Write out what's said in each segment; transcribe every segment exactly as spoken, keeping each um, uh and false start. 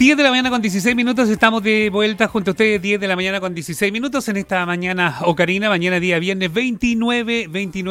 diez de la mañana con dieciséis minutos, estamos de vuelta junto a ustedes, diez de la mañana con dieciséis minutos en esta mañana ocarina, mañana día viernes veintinueve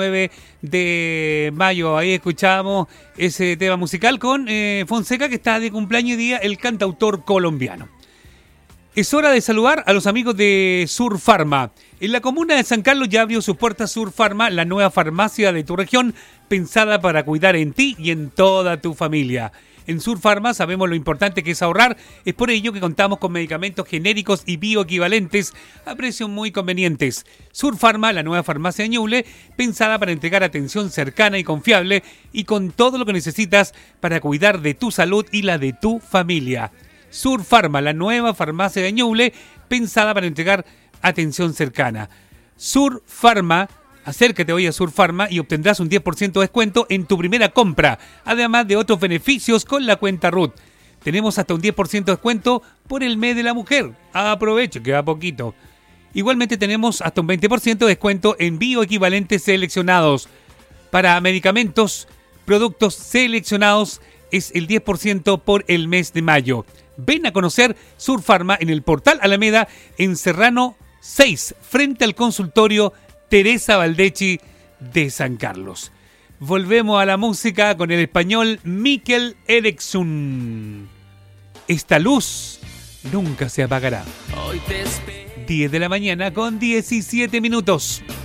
de mayo. Ahí escuchamos ese tema musical con eh, Fonseca, que está de cumpleaños día, el cantautor colombiano. Es hora de saludar a los amigos de Sur Pharma. En la comuna de San Carlos ya abrió sus puertas Sur Pharma, la nueva farmacia de tu región, pensada para cuidar en ti y en toda tu familia. En Sur Pharma sabemos lo importante que es ahorrar, es por ello que contamos con medicamentos genéricos y bioequivalentes a precios muy convenientes. Sur Pharma, la nueva farmacia de Ñuble, pensada para entregar atención cercana y confiable y con todo lo que necesitas para cuidar de tu salud y la de tu familia. Sur Pharma, la nueva farmacia de Ñuble, pensada para entregar atención cercana. Sur Pharma, acércate hoy a Sur Pharma y obtendrás un diez por ciento de descuento en tu primera compra, además de otros beneficios con la cuenta R U T. Tenemos hasta un diez por ciento de descuento por el mes de la mujer. Aprovecho, que va poquito. Igualmente tenemos hasta un veinte por ciento de descuento en bioequivalentes seleccionados. Para medicamentos, productos seleccionados es el diez por ciento por el mes de mayo. Ven a conocer Sur Pharma en el Portal Alameda, en Serrano seis, frente al consultorio Teresa Valdechi de San Carlos. Volvemos a la música con el español Mikel Eriksson. Esta luz nunca se apagará. diez de la mañana con diecisiete minutos.